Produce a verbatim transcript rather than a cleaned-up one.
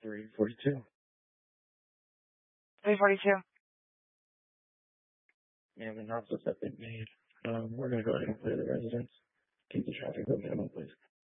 three forty-two. three forty-two. Yeah, the announcements that they've made. Um, we're going to go ahead and clear the residence. Keep the traffic to a minimum, please.